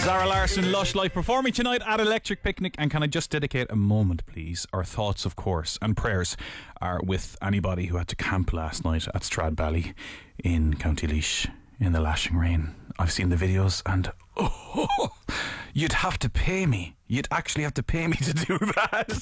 Zara Larsson, Lush Life, performing tonight at Electric Picnic. And can I just dedicate a moment, please? Our thoughts, of course, and prayers are with anybody who had to camp last night at Stradbally in County Laois in the lashing rain. I've seen the videos and you'd have to pay me. You'd actually have to pay me to do that.